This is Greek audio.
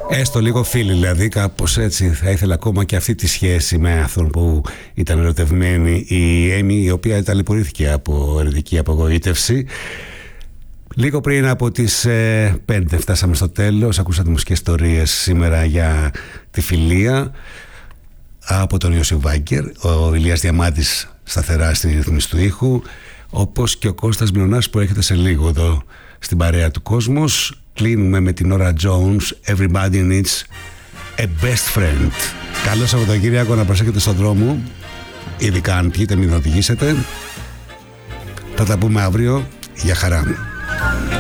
Έστω λίγο φίλοι, δηλαδή, κάπως έτσι. Θα ήθελα ακόμα και αυτή τη σχέση με αυτόν που ήταν ερωτευμένη, η Έμι, η οποία ταλαιπωρήθηκε από ερωτική απογοήτευση. Λίγο πριν από τις 5 φτάσαμε στο τέλος. Ακούσατε μουσικές ιστορίες σήμερα για τη φιλία από τον Ιωσή Βάγκερ, ο Ηλίας Διαμάντης σταθερά στη ρύθμιση του ήχου, όπως και ο Κώστας Μιονάς που έρχεται σε λίγο εδώ στην παρέα του Κόσμος. Κλείνουμε με την Nora Jones, Everybody Needs a Best Friend. Καλό Σαββατοκύριακο, να προσέχετε στον δρόμο, ειδικά αν πιείτε, μην οδηγήσετε. Θα τα πούμε αύριο. Γεια χαρά.